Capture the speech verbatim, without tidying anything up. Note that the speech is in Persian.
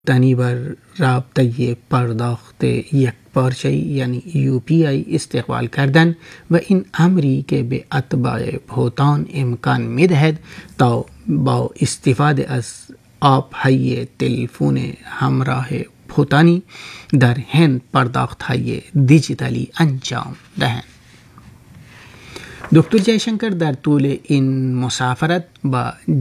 تانی بر رابطه پرداخت یک پارچه‌ای یعنی یو پی آی استقبال کردن و این امری که به اتباع بهتان امکان می‌دهد تا با استفاده از آپ‌های تلفن همراه بهتانی در هند پرداخت‌های دیجیتالی انجام دهند. دکتر جایشنکر در طول این مسافرت با